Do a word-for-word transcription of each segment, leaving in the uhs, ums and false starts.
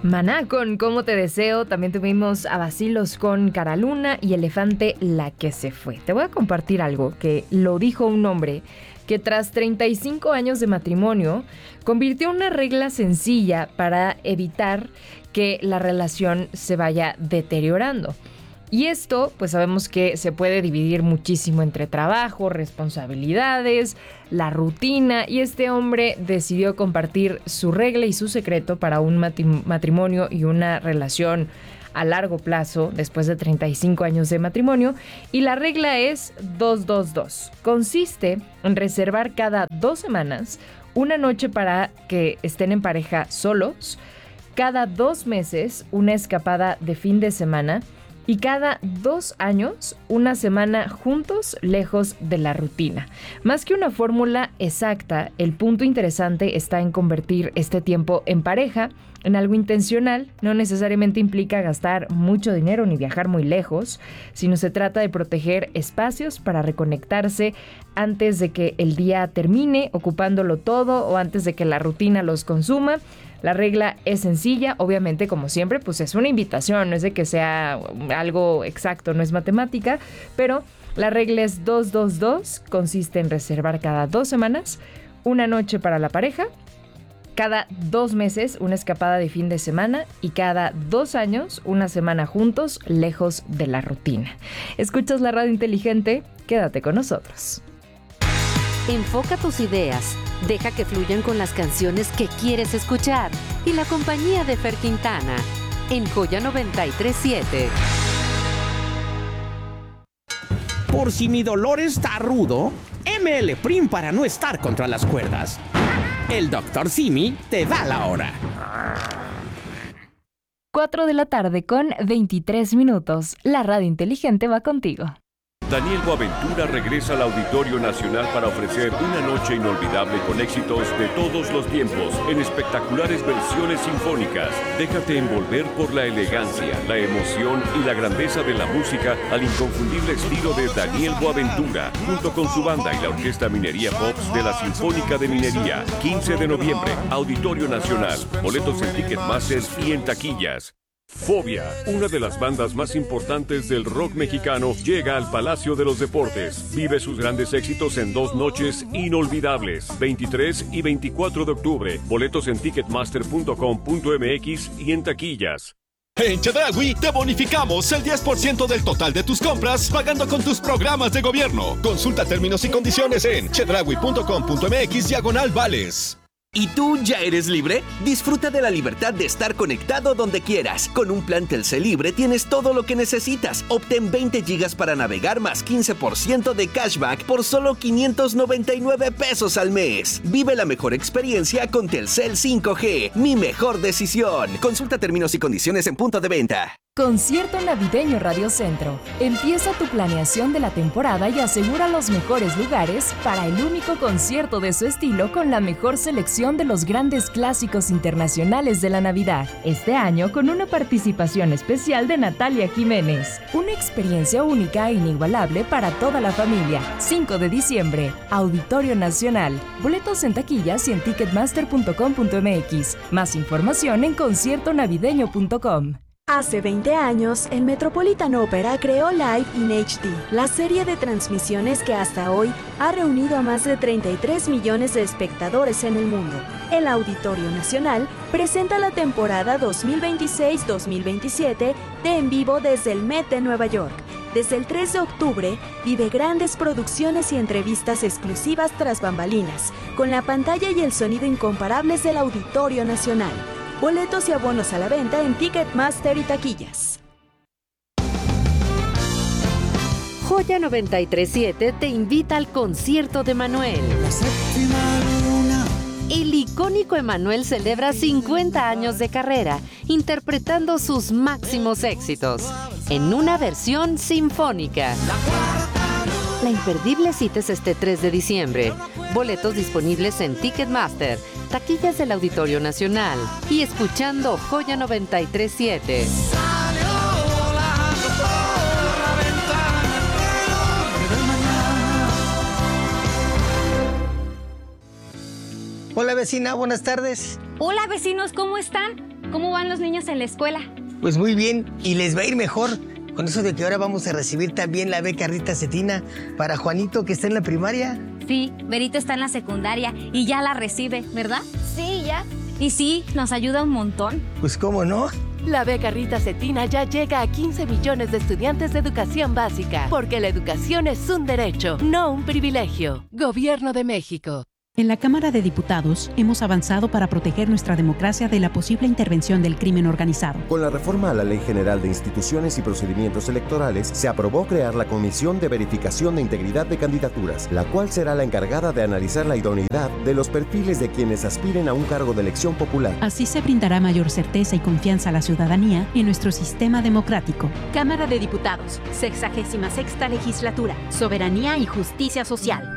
Maná con Cómo te deseo, también tuvimos a Bacilos con Cara Luna y Elefante La que se fue. Te voy a compartir algo que lo dijo un hombre que tras treinta y cinco años de matrimonio convirtió una regla sencilla para evitar que la relación se vaya deteriorando. Y esto, pues sabemos que se puede dividir muchísimo entre trabajo, responsabilidades, la rutina, y este hombre decidió compartir su regla y su secreto para un matrimonio y una relación a largo plazo después de treinta y cinco años de matrimonio. Y la regla es dos dos dos. Consiste en reservar cada dos semanas una noche para que estén en pareja solos, cada dos meses una escapada de fin de semana y cada dos años una semana juntos lejos de la rutina. Más que una fórmula exacta, el punto interesante está en convertir este tiempo en pareja en algo intencional. No necesariamente implica gastar mucho dinero ni viajar muy lejos, sino se trata de proteger espacios para reconectarse antes de que el día termine ocupándolo todo o antes de que la rutina los consuma. La regla es sencilla, obviamente, como siempre, pues es una invitación, no es de que sea algo exacto, no es matemática, pero la regla es dos dos dos, consiste en reservar cada dos semanas una noche para la pareja, cada dos meses una escapada de fin de semana y cada dos años una semana juntos, lejos de la rutina. ¿Escuchas la radio inteligente? Quédate con nosotros. Enfoca tus ideas, deja que fluyan con las canciones que quieres escuchar y la compañía de Fer Quintana en Joya noventa y tres siete. Por si mi dolor está rudo, M L Prim para no estar contra las cuerdas. El doctor Simi te da la hora. cuatro de la tarde con veintitrés minutos. La radio inteligente va contigo. Daniel Boaventura regresa al Auditorio Nacional para ofrecer una noche inolvidable con éxitos de todos los tiempos en espectaculares versiones sinfónicas. Déjate envolver por la elegancia, la emoción y la grandeza de la música al inconfundible estilo de Daniel Boaventura, junto con su banda y la Orquesta Minería Pops de la Sinfónica de Minería. quince de noviembre, Auditorio Nacional. Boletos en Ticketmaster y en taquillas. Fobia, una de las bandas más importantes del rock mexicano, llega al Palacio de los Deportes. Vive sus grandes éxitos en dos noches inolvidables, veintitrés y veinticuatro de octubre. Boletos en ticketmaster punto com punto m x y en taquillas. En Chedraui te bonificamos el diez por ciento del total de tus compras pagando con tus programas de gobierno. Consulta términos y condiciones en chedraui punto com punto m x diagonal vales. ¿Y tú ya eres libre? Disfruta de la libertad de estar conectado donde quieras. Con un plan Telcel Libre tienes todo lo que necesitas. Obtén veinte gigas para navegar más quince por ciento de cashback por solo quinientos noventa y nueve pesos al mes. Vive la mejor experiencia con Telcel cinco G. Mi mejor decisión. Consulta términos y condiciones en punto de venta. Concierto Navideño Radio Centro. Empieza tu planeación de la temporada y asegura los mejores lugares para el único concierto de su estilo con la mejor selección de los grandes clásicos internacionales de la Navidad. Este año con una participación especial de Natalia Jiménez. Una experiencia única e inigualable para toda la familia. cinco de diciembre, Auditorio Nacional. Boletos en taquillas y en ticketmaster punto com punto m x. Más información en concierto navideño punto com. Hace veinte años, el Metropolitan Opera creó Live in H D, la serie de transmisiones que hasta hoy ha reunido a más de treinta y tres millones de espectadores en el mundo. El Auditorio Nacional presenta la temporada dos mil veintiséis dos mil veintisiete de En Vivo desde el Met de Nueva York. Desde el tres de octubre, vive grandes producciones y entrevistas exclusivas tras bambalinas, con la pantalla y el sonido incomparables del Auditorio Nacional. Boletos y abonos a la venta en Ticketmaster y taquillas. Joya noventa y tres siete te invita al concierto de Manuel. La séptima luna. El icónico Emanuel celebra cincuenta años de carrera, interpretando sus máximos éxitos, en una versión sinfónica. La imperdible cita es este tres de diciembre. Boletos disponibles en Ticketmaster, taquillas del Auditorio Nacional y escuchando Joya noventa y tres siete. Hola vecina, buenas tardes. Hola vecinos, ¿cómo están? ¿cómo van los niños en la escuela? Pues muy bien, y les va a ir mejor. Con eso de que ahora vamos a recibir también la beca Rita Cetina para Juanito, que está en la primaria. Sí, Berito está en la secundaria y ya la recibe, ¿verdad? Sí, ya. Y sí, nos ayuda un montón. Pues cómo no. La beca Rita Cetina ya llega a quince millones de estudiantes de educación básica, porque la educación es un derecho, no un privilegio. Gobierno de México. En la Cámara de Diputados hemos avanzado para proteger nuestra democracia de la posible intervención del crimen organizado. Con la reforma a la Ley General de Instituciones y Procedimientos Electorales, se aprobó crear la Comisión de Verificación de Integridad de Candidaturas, la cual será la encargada de analizar la idoneidad de los perfiles de quienes aspiren a un cargo de elección popular. Así se brindará mayor certeza y confianza a la ciudadanía en nuestro sistema democrático. Cámara de Diputados, sexagésima sexta legislatura, Soberanía y Justicia Social.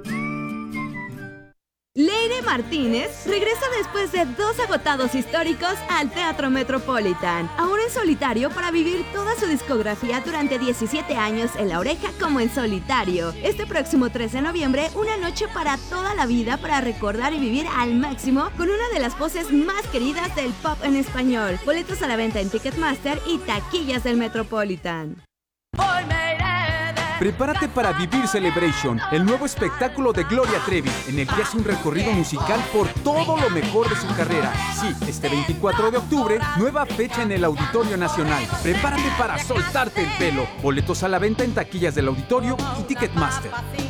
Leire Martínez regresa después de dos agotados históricos al Teatro Metropolitan, ahora en solitario para vivir toda su discografía durante diecisiete años en La Oreja como en solitario. Este próximo trece de noviembre, una noche para toda la vida para recordar y vivir al máximo con una de las voces más queridas del pop en español. Boletos a la venta en Ticketmaster y taquillas del Metropolitan. Prepárate para vivir Celebration, el nuevo espectáculo de Gloria Trevi, en el que hace un recorrido musical por todo lo mejor de su carrera. Sí, este veinticuatro de octubre, nueva fecha en el Auditorio Nacional. Prepárate para soltarte el pelo. Boletos a la venta en taquillas del Auditorio y Ticketmaster.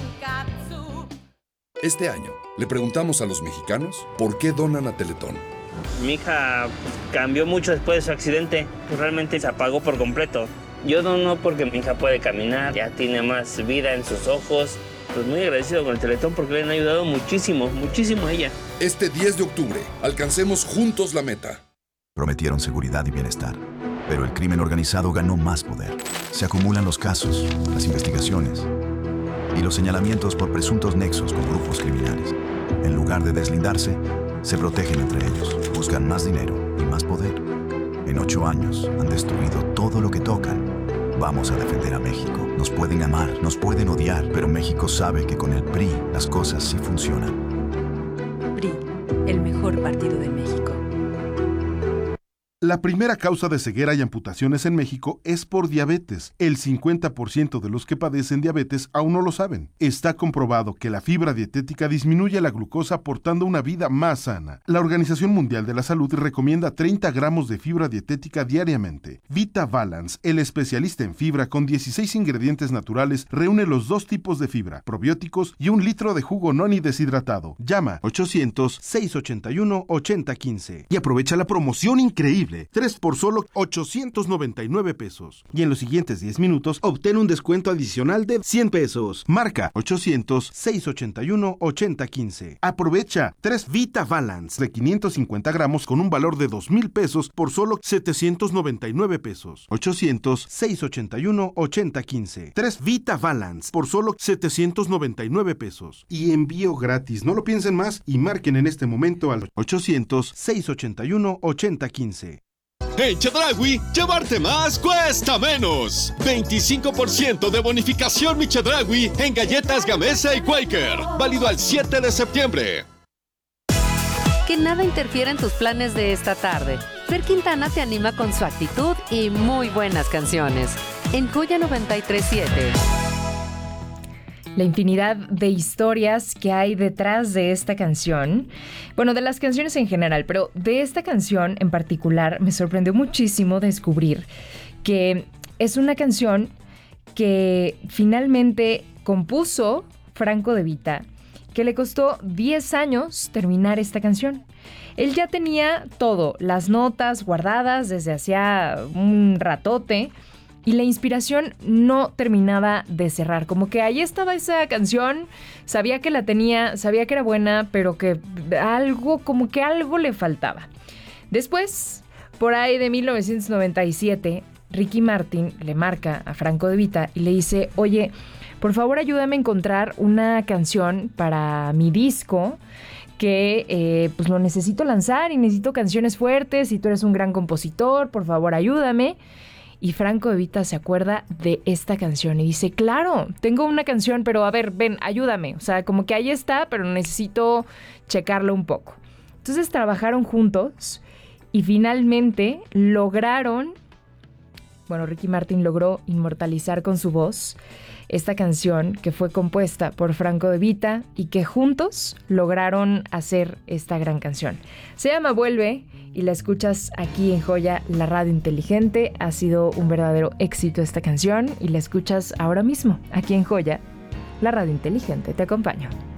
Este año, le preguntamos a los mexicanos por qué donan a Teletón. Mi hija cambió mucho después de su accidente, pues realmente se apagó por completo. Yo dono porque mi hija puede caminar, ya tiene más vida en sus ojos. Pues muy agradecido con el Teletón porque le han ayudado muchísimo, muchísimo a ella. Este diez de octubre, alcancemos juntos la meta. Prometieron seguridad y bienestar, pero el crimen organizado ganó más poder. Se acumulan los casos, las investigaciones y los señalamientos por presuntos nexos con grupos criminales. En lugar de deslindarse, se protegen entre ellos, buscan más dinero y más poder. En ocho años han destruido todo lo que tocan. Vamos a defender a México. Nos pueden amar, nos pueden odiar, pero México sabe que con el P R I las cosas sí funcionan. P R I, el mejor partido de México. La primera causa de ceguera y amputaciones en México es por diabetes. El cincuenta por ciento de los que padecen diabetes aún no lo saben. Está comprobado que la fibra dietética disminuye la glucosa aportando una vida más sana. La Organización Mundial de la Salud recomienda treinta gramos de fibra dietética diariamente. Vita Balance, el especialista en fibra con dieciséis ingredientes naturales, reúne los dos tipos de fibra, probióticos y un litro de jugo noni deshidratado. Llama ochocientos, seiscientos ochenta y uno, ochenta quince y aprovecha la promoción increíble. tres por solo ochocientos noventa y nueve pesos. Y en los siguientes diez minutos, obtén un descuento adicional de cien pesos. Marca ochocientos, seiscientos ochenta y uno, ochenta quince. Aprovecha tres Vita Balance de quinientos cincuenta gramos con un valor de dos mil pesos por solo setecientos noventa y nueve pesos. ochocientos, seiscientos ochenta y uno, ochenta quince. tres Vita Balance por solo setecientos noventa y nueve pesos. Y envío gratis. No lo piensen más y marquen en este momento al ochocientos, seiscientos ochenta y uno, ochenta quince. En Chedraui, llevarte más cuesta menos. veinticinco por ciento de bonificación Mi Chedraui en galletas Gamesa y Quaker. Válido al siete de septiembre. Que nada interfiera en tus planes de esta tarde. Fer Quintana te anima con su actitud y muy buenas canciones. En Joya noventa y tres punto siete. La infinidad de historias que hay detrás de esta canción. Bueno, de las canciones en general, pero de esta canción en particular me sorprendió muchísimo descubrir que es una canción que finalmente compuso Franco De Vita, que le costó diez años terminar esta canción. Él ya tenía todo, las notas guardadas desde hacía un ratote, y la inspiración no terminaba de cerrar. Como que ahí estaba esa canción, sabía que la tenía, sabía que era buena, pero que algo, como que algo le faltaba. Después, por ahí de mil novecientos noventa y siete, Ricky Martin le marca a Franco De Vita y le dice, oye, por favor ayúdame a encontrar una canción para mi disco que eh, pues lo necesito lanzar y necesito canciones fuertes y tú eres un gran compositor, por favor ayúdame. Y Franco De Vita se acuerda de esta canción y dice, claro, tengo una canción, pero a ver, ven, ayúdame. O sea, como que ahí está, pero necesito checarlo un poco. Entonces trabajaron juntos y finalmente lograron, bueno, Ricky Martin logró inmortalizar con su voz esta canción que fue compuesta por Franco De Vita y que juntos lograron hacer esta gran canción. Se llama Vuelve y la escuchas aquí en Joya, la radio inteligente. Ha sido un verdadero éxito esta canción y la escuchas ahora mismo aquí en Joya, la radio inteligente. Te acompaño.